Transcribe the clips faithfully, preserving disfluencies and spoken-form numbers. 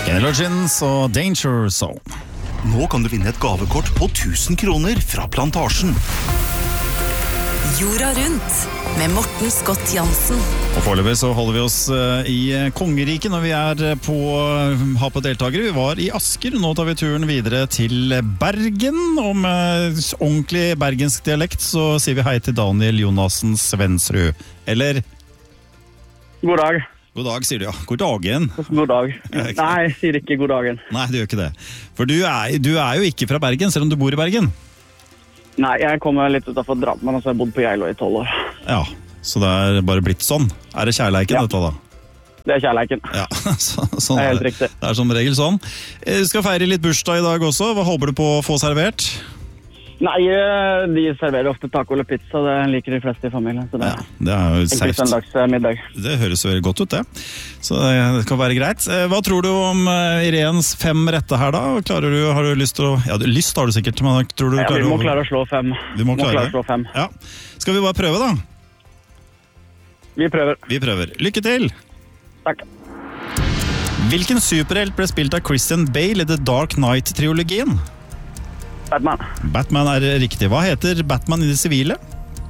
Kenny Loggins og Danger Zone. Nå kan du vinne et gavekort på tusen kroner fra Plantasjen. Jorda rundt med Morten Scott Jansen. Og foreløpig så holder vi oss i Kongeriket når vi er på ha på deltakere. Vi var i Asker, nå tar vi turen videre til Bergen. Og med ordentlig bergensk dialekt så sier vi hei til Daniel Jonassen Svensrud. Eller? God dag. God dag, sier du, ja. God dagen. God dag. Nei, jeg sier ikke god dagen. Nei, du gjør ikke det. For du er, du er jo ikke fra Bergen, selv om du bor i Bergen. Nei, jeg kommer litt utenfor Drammen, og så har jeg bodd på Geilo i tolv år. Ja, så det er bare blitt sånn. Er det kjærleiken, ja. Dette da? Det er kjærleiken. Ja, så, sånn det er helt er det. riktig. Det er som regel sånn. Du skal feire litt bursdag i dag også. Hva håper du på å få servert? Nei, de serverer ofte taco eller pizza. Det liker de fleste i familien. Så det, ja, det er jo safe. Ikke søndagsmiddag. Det høres jo veldig godt ut, det. Så det kan være greit. Hva tror du om Irens fem rette her da? Klarer du, har du lyst til å... Ja, lyst har du sikkert, men tror du... Ja, vi må klare å slå fem. Vi må klare, må klare å slå fem. Ja. Skal vi bare prøve da? Vi prøver. Vi prøver. Lykke til! Takk. Hvilken superhelt ble spilt av Christian Bale i The Dark Knight-triologien? Batman. Batman er riktig. Hva heter Batman i det sivile?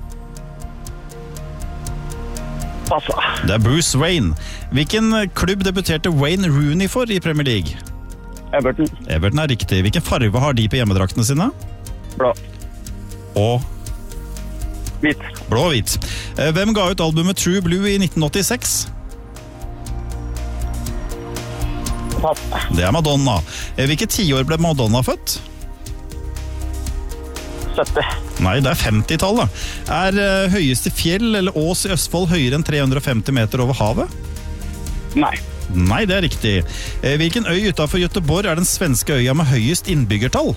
Pass. Det er Bruce Wayne. Hvilken klubb debuterte Wayne Rooney for i Premier League? Everton. Everton er riktig. Hvilken farve har de på hjemmedraktene sine? Blå. Og? Hvit. Blå og hvit. Hvem ga ut albumet True Blue i nitten åttiseks? Pass. Det er Madonna. Hvilket tiår ble Madonna født? sytti. Nei, det er femti-tallet. Er uh, høyeste fjell eller ås i Østfold høyere enn tre hundre og femti meter over havet? Nei. Nei, det er riktig. Uh, hvilken øy utenfor Göteborg er den svenske øya med høyest innbyggertall?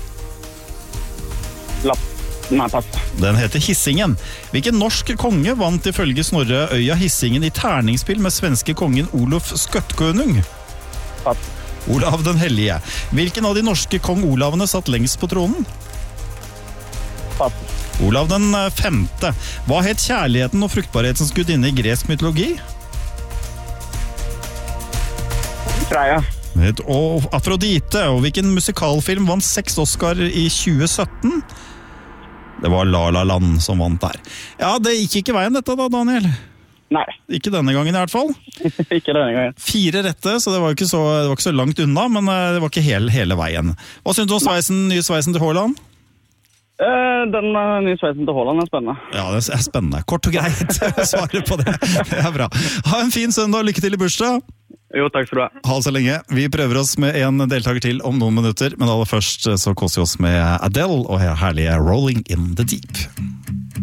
Lapp. Nei, pass. Den heter Hissingen. Hvilken norsk konge vant ifølge Snorre øya Hissingen i terningspill med svenske kongen Olof Skøttkonung? Pass. Olav den Hellige. Hvilken av de norske kong Olavene satt lengst på tronen? Pass. Olav den femte. Hva het kjærligheten og fruktbarhetens gudinne i gresk mytologi? Freya. Het og Afrodite. Og hvilken musikalfilm vant seks Oscar i tjue sytten? Det var La La Land som vant der. Ja, det gikk ikke veien dette da, Daniel. Nei. Ikke denne gangen i hvert fall. Ikke denne gangen. Fire rette, så det var ikke så, det var ikke så langt unna, men det var ikke hele, hele veien. Hva synes du om sveisen, nye sveisen til Haaland? Den nye sveisen til Haaland er spennende. Ja, det er spennende. Kort og greit svare på det. Det er bra. Ha en fin søndag, lykke til i bursdag. Jo, takk skal du ha. Ha det så lenge. Vi prøver oss med en deltaker til om noen minutter, men aller først så koser vi oss med Adele og herlige Rolling in the Deep.